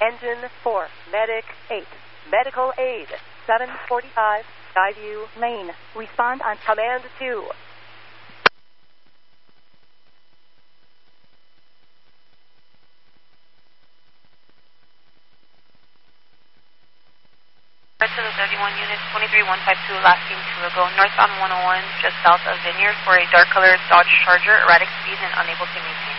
Engine 4, Medic 8, Medical Aid 745, Skyview Lane. Respond on Command 2. To the 31 unit, 23152, last team to go northbound 101, just south of Vineyard for a dark colored Dodge Charger, erratic speed and unable to maintain.